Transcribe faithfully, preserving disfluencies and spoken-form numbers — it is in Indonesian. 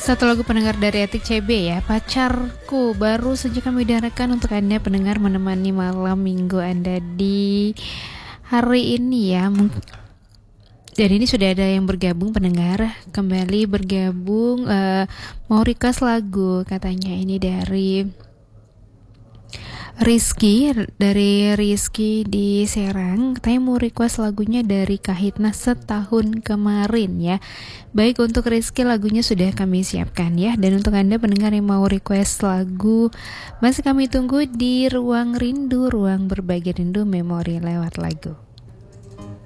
Satu lagu pendengar dari Etik C B ya, Pacarku, baru saja kami dengarkan untuk Anda pendengar menemani malam minggu Anda di hari ini ya. Dan ini sudah ada yang bergabung pendengar, kembali bergabung uh, mau request lagu, katanya ini dari Rizky, dari Rizky di Serang, katanya mau request lagunya dari Kahitna Setahun Kemarin ya. Baik, untuk Rizky lagunya sudah kami siapkan ya. Dan untuk Anda pendengar yang mau request lagu, masih kami tunggu di Ruang Rindu, ruang berbagi rindu memori lewat lagu.